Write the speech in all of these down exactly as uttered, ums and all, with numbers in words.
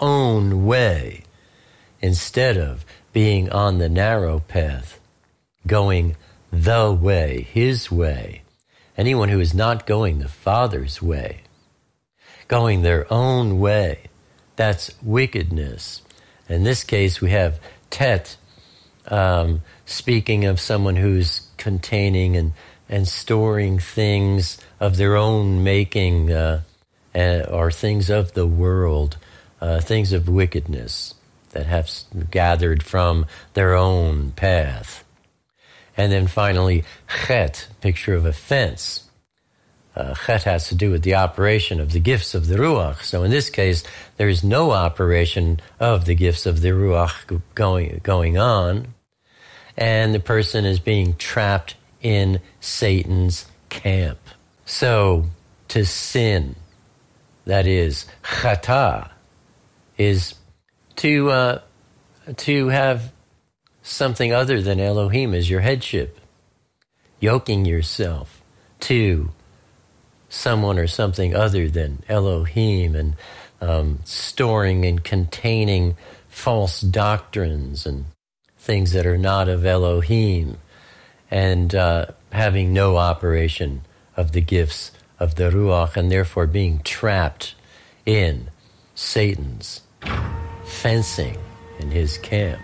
own way instead of being on the narrow path, going the way, his way. Anyone who is not going the Father's way, going their own way, that's wickedness. In this case, we have tet, um, speaking of someone who's containing and, and storing things of their own making, uh, uh, or things of the world, uh, things of wickedness that have gathered from their own path. And then finally, chet, picture of a fence. Uh, chet has to do with the operation of the gifts of the Ruach. So in this case, there is no operation of the gifts of the Ruach going, going on, and the person is being trapped in Satan's camp. So to sin, that is, chata, is to uh, to have something other than Elohim as your headship, yoking yourself to someone or something other than Elohim, and um, storing and containing false doctrines and things that are not of Elohim, and uh, having no operation of the gifts of the Ruach, and therefore being trapped in Satan's fencing in his camp.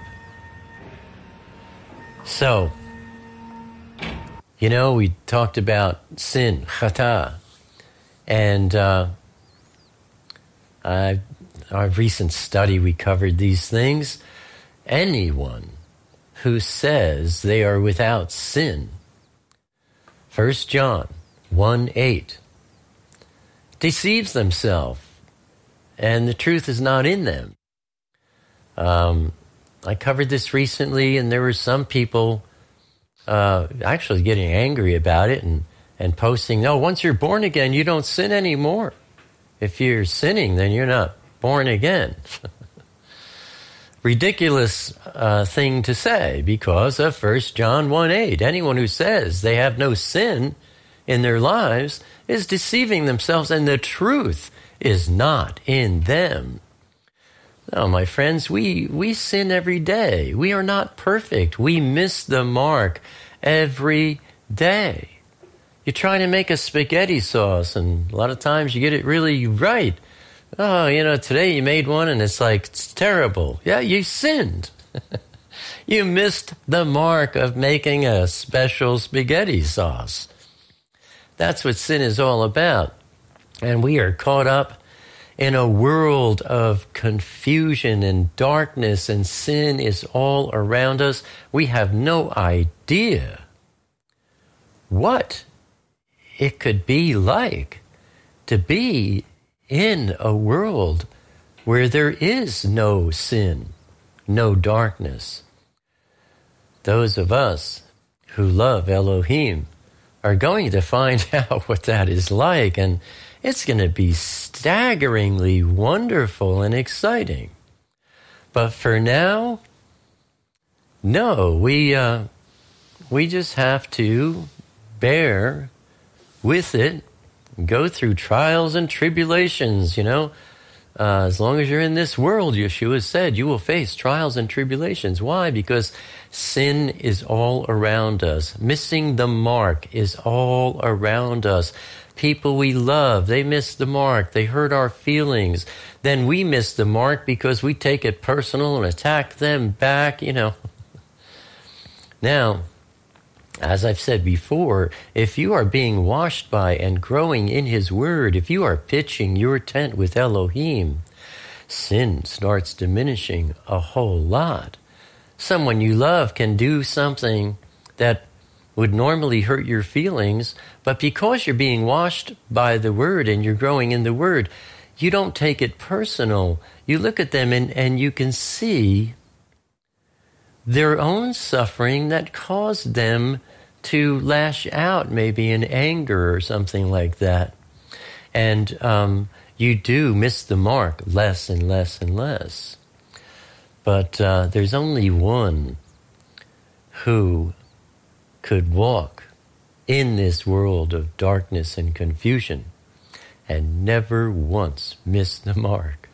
So, you know, we talked about sin, chata, and uh, I, our recent study, we covered these things. Anyone who says they are without sin, First John one eight, deceives themselves, and the truth is not in them. Um, I covered this recently, and there were some people uh, actually getting angry about it and, and posting, no, once you're born again, you don't sin anymore. If you're sinning, then you're not born again. Ridiculous uh, thing to say because of First John one eight. Anyone who says they have no sin in their lives is deceiving themselves, and the truth is not in them. No, my friends, we, we sin every day. We are not perfect. We miss the mark every day. You're trying to make a spaghetti sauce, and a lot of times you get it really right. Oh, you know, today you made one, and it's like, it's terrible. Yeah, you sinned. You missed the mark of making a special spaghetti sauce. That's what sin is all about. And we are caught up in a world of confusion and darkness, and sin is all around us. We have no idea what it could be like to be in a world where there is no sin, no darkness. Those of us who love Elohim are going to find out what that is like, and it's going to be staggeringly wonderful and exciting. But for now, no, we uh, we just have to bear with it, go through trials and tribulations, you know. Uh, as long as you're in this world, Yeshua said, you will face trials and tribulations. Why? Because sin is all around us. Missing the mark is all around us. People we love, they miss the mark. They hurt our feelings. Then we miss the mark because we take it personal and attack them back, you know. Now, as I've said before, if you are being washed by and growing in His Word, if you are pitching your tent with Elohim, sin starts diminishing a whole lot. Someone you love can do something that would normally hurt your feelings, but because you're being washed by the Word and you're growing in the Word, you don't take it personal. You look at them and, and you can see their own suffering that caused them to lash out, maybe in anger or something like that. And um, you do miss the mark less and less and less. But uh, there's only one who could walk in this world of darkness and confusion and never once miss the mark.